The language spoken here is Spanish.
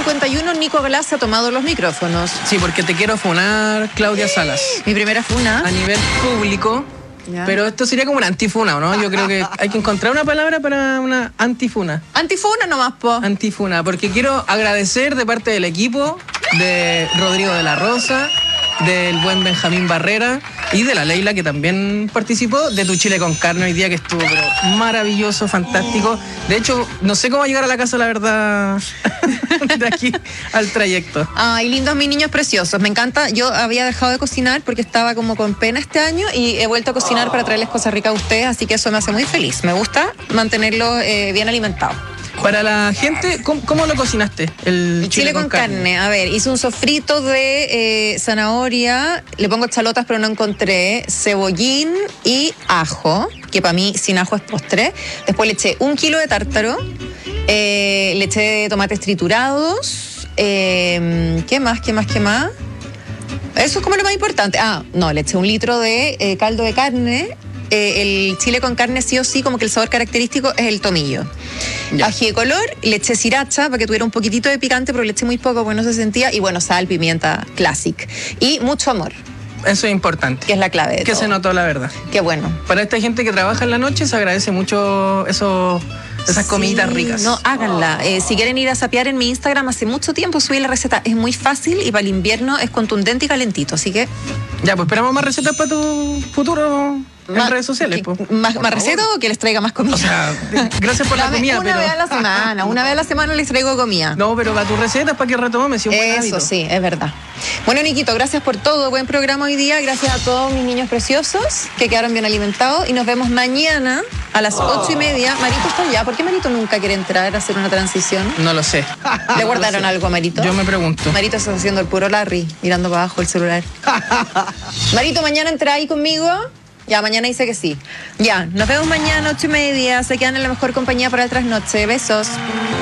8:51, Nico Glass ha tomado los micrófonos. Sí, porque te quiero funar, Claudia Salas. Mi primera funa. A nivel público. Ya. Pero esto sería como una antifuna, ¿no? Yo creo que hay que encontrar una palabra para una antifuna. Antifuna nomás, po. Antifuna, porque quiero agradecer de parte del equipo, de Rodrigo de la Rosa, del buen Benjamín Barrera y de la Leila, que también participó, de Tu Chile con Carne hoy día, que estuvo pero maravilloso, fantástico. De hecho, no sé cómo llegar a la casa, la verdad, de aquí al trayecto. Ay, lindos mis niños preciosos, me encanta. Yo había dejado de cocinar porque estaba como con pena este año y he vuelto a cocinar para traerles cosas ricas a ustedes, así que eso me hace muy feliz. Me gusta mantenerlos bien alimentados. Para la gente, ¿cómo lo cocinaste? El chile con carne. A ver, hice un sofrito de zanahoria, le pongo chalotas pero no encontré, cebollín y ajo, que para mí sin ajo es postre. Después le eché 1 kilo de tártaro, le eché tomates triturados, ¿qué más? Eso es como lo más importante. Le eché 1 litro de caldo de carne. El chile con carne sí o sí, como que el sabor característico es el tomillo. Ya. Ají de color, le eché sriracha para que tuviera un poquitito de picante, pero le eché muy poco porque no se sentía. Y bueno, sal, pimienta, classic. Y mucho amor. Eso es importante. Que es la clave de que todo. Se notó, la verdad. Qué bueno. Para esta gente que trabaja en la noche se agradece mucho esas comiditas ricas. No, háganla. Si quieren ir a sapear en mi Instagram, hace mucho tiempo subí la receta. Es muy fácil y para el invierno es contundente y calentito, así que... Ya, pues esperamos más recetas para tu futuro en redes sociales. ¿Más recetas o que les traiga más comida? O sea, gracias por la comida, una vez a la semana les traigo comida. No, pero para tus recetas, para que retomes, si un buen hábito. Eso sí, es verdad. Bueno, Niquito, gracias por todo. Buen programa hoy día. Gracias a todos mis niños preciosos que quedaron bien alimentados. Y nos vemos mañana a las 8:30. Marito está allá. ¿Por qué Marito nunca quiere entrar a hacer una transición? No lo sé. ¿Le guardaron algo a Marito? Yo me pregunto. Marito está haciendo el puro Larry, mirando para abajo el celular. Marito, ¿mañana entra ahí conmigo? Ya, mañana dice que sí. Ya, nos vemos mañana 8:30. Se quedan en la mejor compañía para el trasnoche. Besos.